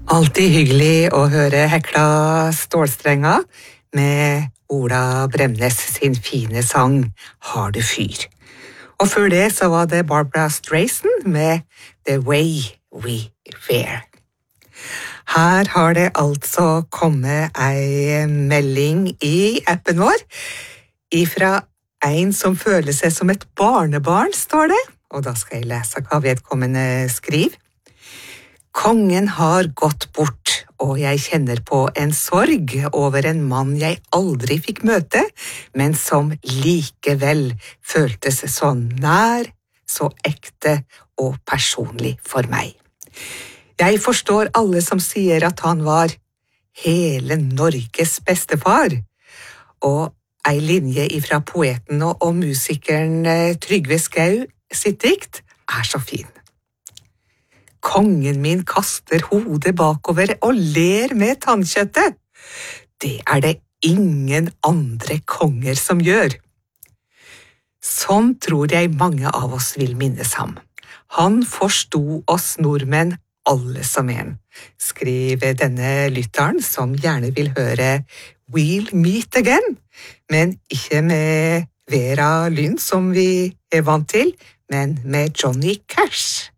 Alltid hyggelig å høre Hekla stålstrenger med Ola Bremnes sin fine sang «Har du fyr?». Og før det så var det Barbara Streisand med «The Way We Wear». Her har det altså kommet ei melding i appen vår ifra en som føler seg som et barnebarn, står det, og da skal jeg lese hva vedkommende skriver. Kongen har gått bort, og jeg kjenner på en sorg over en mann jeg aldri fikk møte, men som likevel føltes så nær, så ekte og personlig for meg. Jeg forstår alle som sier at han var hele Norges bestefar, og ei linje ifra poeten og musikeren Trygve Skau sitt dikt er så fin. Kongen min kaster hodet bakover og ler med tannkjøttet. Det er det ingen andre konger som gjør. Sånn tror jeg mange av oss vil minnes ham. Han forsto oss nordmenn alle som en, skriver denne lytteren som gjerne vil høre We'll Meet Again, men ikke med Vera Lynn som vi er vant til, men med Johnny Cash.